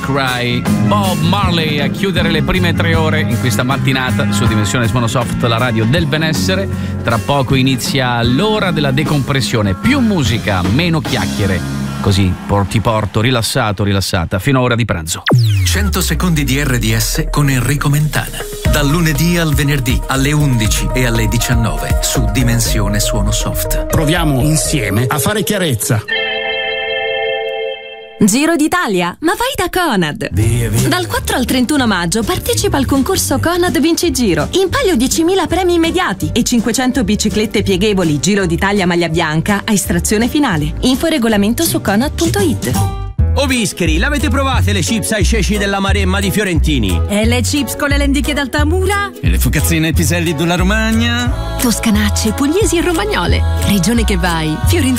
Cry, Bob Marley a chiudere le prime 3 ore in questa mattinata su Dimensione Monosoft, la radio del benessere. Tra poco inizia l'ora della decompressione, più musica, meno chiacchiere, così ti porto rilassata fino a ora di pranzo. 100 secondi di RDS con Enrico Mentana, dal lunedì al venerdì alle 11 e alle 19 su Dimensione Suono Soft. Proviamo insieme a fare chiarezza. Giro d'Italia, ma vai da Conad. Dal 4 al 31 maggio partecipa al concorso Conad Vinci Giro. In palio 10.000 premi immediati e 500 biciclette pieghevoli Giro d'Italia maglia bianca a estrazione finale. Info e regolamento su conad.it. O bischeri, l'avete provate le chips ai ceci della Maremma di Fiorentini? E le chips con le lenticchie d'Altamura? E le focazzine ai piselli della Romagna? Toscanacce, pugliesi e romagnole. Regione che vai, Fiorentina.